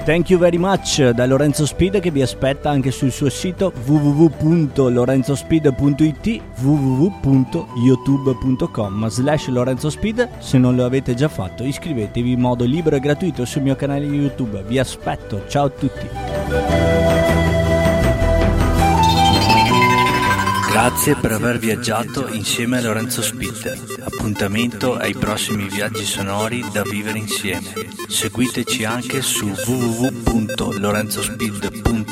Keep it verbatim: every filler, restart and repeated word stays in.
Thank you very much da Lorenzo Speed, che vi aspetta anche sul suo sito w w w punto lorenzo speed punto i t, w w w punto youtube punto com slash Lorenzo Speed. Se non lo avete già fatto, iscrivetevi in modo libero e gratuito sul mio canale YouTube. Vi aspetto, ciao a tutti. Grazie per aver viaggiato insieme a Lorenzo Speed. Appuntamento ai prossimi viaggi sonori da vivere insieme. Seguiteci anche su w w w punto lorenzo speed punto